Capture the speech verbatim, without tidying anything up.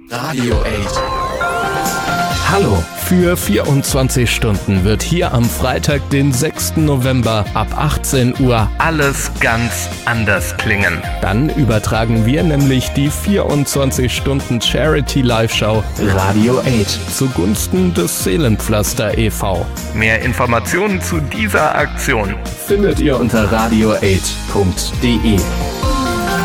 Radio acht. Hallo! Für vierundzwanzig Stunden wird hier am Freitag, den sechsten November ab achtzehn Uhr alles ganz anders klingen. Dann übertragen wir nämlich die vierundzwanzig Stunden Charity Live-Show Radio acht zugunsten des Seelenpflaster e V Mehr Informationen zu dieser Aktion findet ihr unter radio acht punkt de.